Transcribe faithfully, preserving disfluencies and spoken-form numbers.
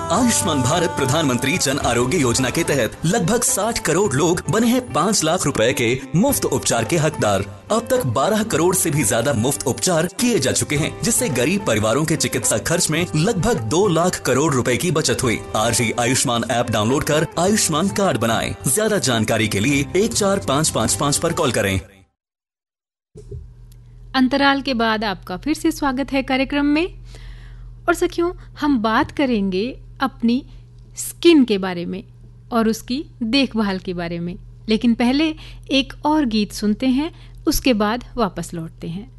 आयुष्मान भारत प्रधानमंत्री जन आरोग्य योजना के तहत लगभग साठ करोड़ लोग बने हैं पाँच लाख रुपए के मुफ्त उपचार के हकदार। अब तक बारह करोड़ से भी ज्यादा मुफ्त उपचार किए जा चुके हैं, जिससे गरीब परिवारों के चिकित्सा खर्च में लगभग दो लाख करोड़ रुपए की बचत हुई। आज ही आयुष्मान ऐप डाउनलोड कर आयुष्मान कार्ड बनाएं। ज्यादा जानकारी के लिए एक चार पाँच पाँच पाँच पर कॉल करें। अंतराल के बाद आपका फिर से स्वागत है कार्यक्रम में। और सखियों, हम बात करेंगे अपनी स्किन के बारे में और उसकी देखभाल के बारे में, लेकिन पहले एक और गीत सुनते हैं, उसके बाद वापस लौटते हैं।